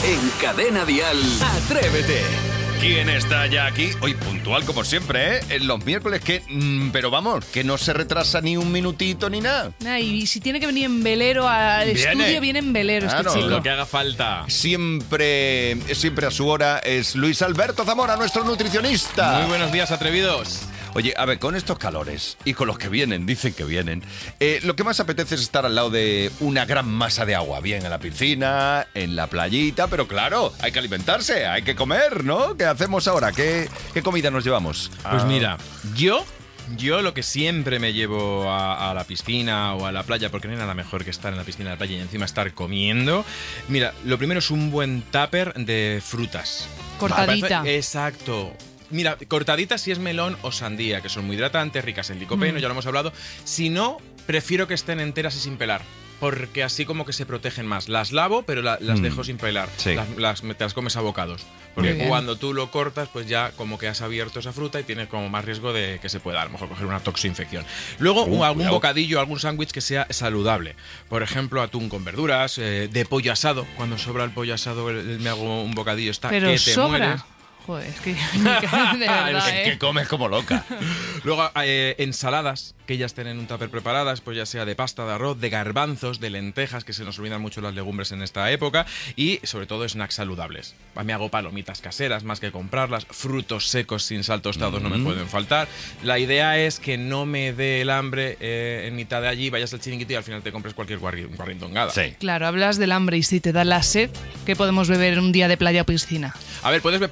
En Cadena Dial, Atrévete. ¿Quién está ya aquí? Hoy puntual como siempre, ¿eh? En los miércoles que... pero vamos, que no se retrasa ni un minutito ni nada. Y si tiene que venir en velero al estudio, viene en velero Claro, este chico. Lo que haga falta. Siempre a su hora es Luis Alberto Zamora, nuestro nutricionista. Muy buenos días, atrevidos. Oye, a ver, con estos calores y con los que vienen, dicen que vienen, lo que más apetece es estar al lado de una gran masa de agua, bien en la piscina, en la playita, pero claro, hay que alimentarse, hay que comer, ¿no? ¿Qué hacemos ahora? ¿Qué comida nos llevamos? Pues mira, yo lo que siempre me llevo a la piscina o a la playa, porque no hay nada mejor que estar en la piscina, en la playa y encima estar comiendo. Mira, lo primero es un buen tupper de frutas. Cortadita. Exacto. Mira, cortaditas si es melón o sandía, que son muy hidratantes, ricas en licopeno, ya lo hemos hablado. Si no, prefiero que estén enteras y sin pelar, porque así como que se protegen más. Las lavo, pero las dejo sin pelar. Sí. Te las comes a bocados. Porque Bien. cuando tú lo cortas, pues ya como que has abierto esa fruta y tienes como más riesgo de que se pueda a lo mejor coger una toxinfección. Luego, algún cuidado. bocadillo, algún sándwich que sea saludable. Por ejemplo, atún con verduras, de pollo asado. Cuando sobra el pollo asado, me hago un bocadillo, está Pero que te sobra. mueres. Joder, es que de verdad, Es que comes como loca. Luego, ensaladas, que ya estén en un tupper preparadas, pues ya sea de pasta, de arroz, de garbanzos, de lentejas, que se nos olvidan mucho las legumbres en esta época, y sobre todo snacks saludables. Me hago palomitas caseras más que comprarlas, frutos secos sin sal tostados no me pueden faltar. La idea es que no me dé el hambre en mitad de allí, vayas al chiringuito y al final te compres cualquier guarrindongada. Sí. Claro, hablas del hambre y si te da la sed, ¿qué podemos beber en un día de playa o piscina? A ver, puedes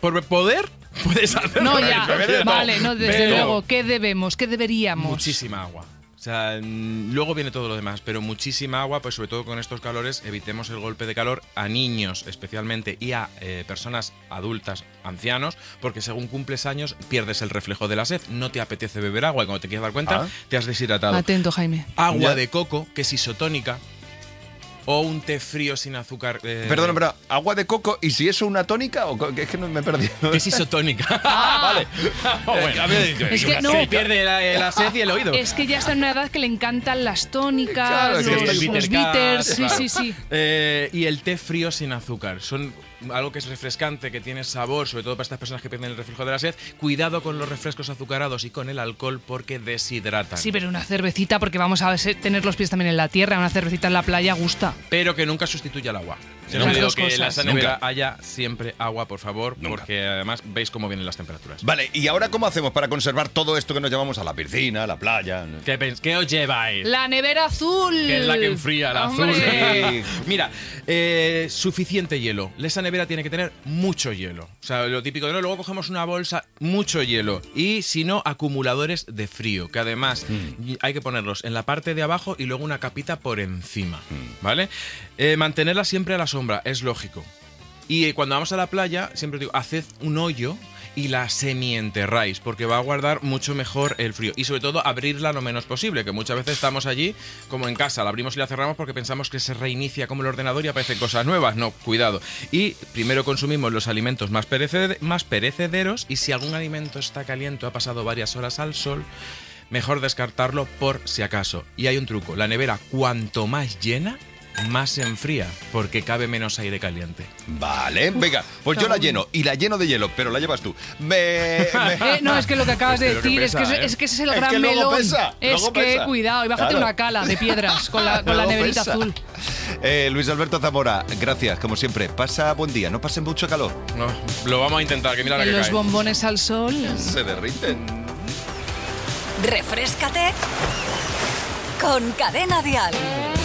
hacerlo. No, ya, Beber de todo. vale, no, desde Pero luego, ¿qué debemos? ¿Qué deberíamos? muchísima agua. O sea, luego viene todo lo demás, pero muchísima agua, pues sobre todo con estos calores, evitemos el golpe de calor a niños especialmente y a personas adultas, ancianos, porque según cumples años pierdes el reflejo de la sed, no te apetece beber agua y cuando te quieres dar cuenta te has deshidratado. Atento, Jaime. Agua Ya. de coco, que es isotónica, o un té frío sin azúcar. Perdón, pero agua de coco, ¿y si eso una tónica? ¿O es que no me he perdido? Que es isotónica. Vale. Bueno. Es que no, Se pierde la sed y el oído. es que ya está en una edad que le encantan las tónicas, Claro, es que está el los Bitter bitters, Cat, sí, claro. sí, sí. Y el té frío sin azúcar. Son algo que es refrescante, que tiene sabor, sobre todo para estas personas que pierden el reflejo de la sed. Cuidado con los refrescos azucarados y con el alcohol porque deshidratan. Sí, pero una cervecita, porque vamos a tener los pies también en la tierra, una cervecita en la playa gusta. Pero que nunca sustituya el agua. Las Yo digo dos que en cosas. la nevera Nunca. haya siempre agua, por favor, Nunca. porque además veis cómo vienen las temperaturas. Vale, ¿y ahora cómo hacemos para conservar todo esto que nos llevamos a la piscina, a la playa? ¿Qué os lleváis? La nevera azul. Que es la que enfría, la azul. ¡Hombre! Sí. Mira, suficiente hielo. Esa nevera tiene que tener mucho hielo. O sea, lo típico de no, luego cogemos una bolsa, mucho hielo. Y si no, acumuladores de frío, que además hay que ponerlos en la parte de abajo y luego una capita por encima. ¿Vale? Mantenerla siempre a la sombra, es lógico. Y cuando vamos a la playa, siempre digo, haced un hoyo y la semienterráis, porque va a guardar mucho mejor el frío. Y sobre todo, abrirla lo menos posible, que muchas veces estamos allí, como en casa, la abrimos y la cerramos porque pensamos que se reinicia como el ordenador y aparecen cosas nuevas. No, cuidado. Y primero consumimos los alimentos más perecederos, y si algún alimento está caliente o ha pasado varias horas al sol, mejor descartarlo por si acaso. Y hay un truco, la nevera cuanto más llena, más se enfría, porque cabe menos aire caliente. Venga, pues yo la lleno, y la lleno de hielo, pero la llevas tú. No, es que lo que acabas de Pero que decir pesa, es que ese es el Es gran que luego melón. pesa, es luego que, pesa. cuidado, y bájate Claro. una cala de piedras con la Luego neverita pesa. azul. Luis Alberto Zamora, gracias, como siempre. Pasa buen día, no pasen mucho calor. No, lo vamos a intentar, que mira la En que los cae. bombones al sol. Se derriten. Refréscate con Cadena Dial.